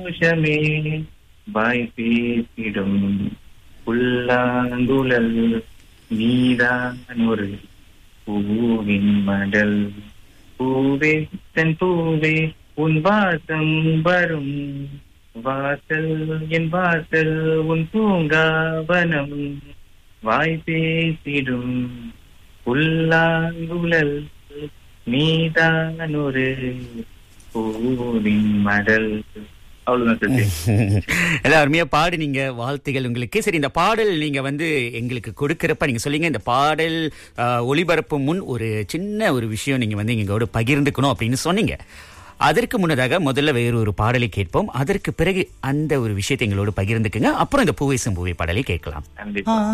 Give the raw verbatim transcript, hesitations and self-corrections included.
சந்தோஷமே வாய் பேசிடும் புல்லாங்குழல் நீதான் ஒரு பூவின் மடல். பூவே தன் பூவே உன் வாசம் வரும் வாசல் என் வாசல் உன் பூங்காவனம். வாய் பேசிடும் புல்லாங்குழல் நீதான் ஒரு பூவின் மடல். அவ்வளவுதான். எல்லாம் அருமையா பாடுனீங்க, வாழ்த்துகள் உங்களுக்கு. சரி, இந்த பாடல் நீங்க வந்து எங்களுக்கு கொடுக்கறப்ப நீங்க சொல்லிங்க இந்த பாடல் ஆஹ், ஒளிபரப்பு முன் ஒரு சின்ன ஒரு விஷயம் நீங்க வந்து எங்களோட பகிர்ந்துக்கணும் அப்படின்னு சொன்னீங்க. அதற்கு முன்னதாக முதல்ல வேறு ஒரு பாடலை கேட்போம். அதற்கு பிறகு அந்த ஒரு விஷயத்தை எங்களோடு பகிர்ந்துக்குங்க. அப்புறம் இந்த பூவை செம்பூவை பாடலை கேட்கலாம். கண்டிப்பா.